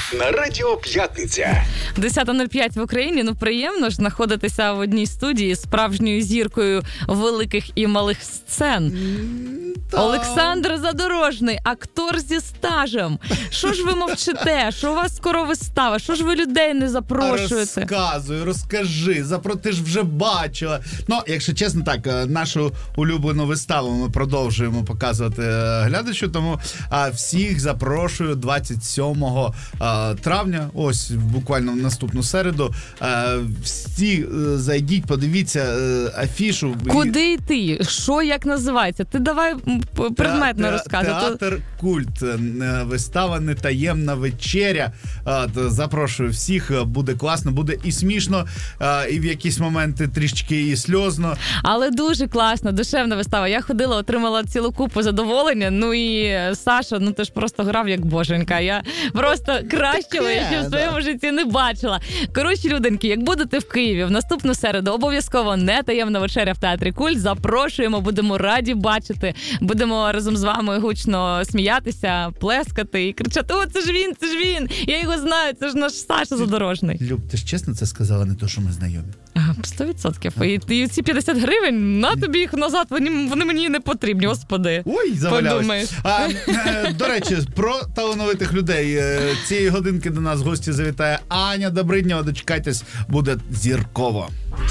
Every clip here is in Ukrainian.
на Радіо П'ятниця. 10:05 в Україні. Ну, приємно ж знаходитися в одній студії з справжньою зіркою великих і малих сцен. Олександр Задорожний, актор зі стажем. Що ж ви мовчите? Що у вас скоро вистава? Що ж ви людей не запрошуєте? Розкажи. Ти ж вже бачила. Ну, якщо чесно, так, нашу улюблену виставу ми продовжуємо показувати глядачу, тому всіх запрошую 27 травня, ось буквально в наступну середу. Всі зайдіть, подивіться афішу. Куди йти? Що, як називається? Ти давай предметно розказуй. Театр Культ. Вистава «Нетаємна вечеря». Запрошую всіх. Буде класно, буде і смішно, і в якісь моменти трішечки і сльозно. Але дуже класно, душевна вистава. Я ходила, отримала цілу купу задоволення. Ну і Саша, ти ж просто грав як боженька. Я просто кращого я ще в своєму житті не бачила. Коротше, люденьки, як будете в Києві в наступну середу, обов'язково «Нетаємна вечеря» в Театрі Культ. Запрошуємо, будемо раді бачити. Будемо разом з вами гучно сміятися, плескати і кричати: «О, це ж він! Я його знаю, це ж наш Саша Задорожний». Люб, ти ж чесно це сказала, не то, що ми знайомі? 100%. І ці 50 гривень, на тобі їх назад, вони мені не потрібні, господи. Ой, завалялась. Подумаєш. До речі, про талановитих людей. Цієї годинки до нас в гості завітає Аня Добриднєва. Дочекайтесь, буде зірково.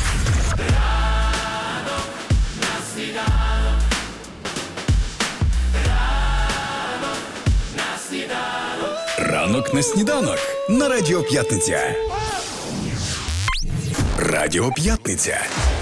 Ранок на сніданок на Радіо П'ятниця. Радіо П'ятниця.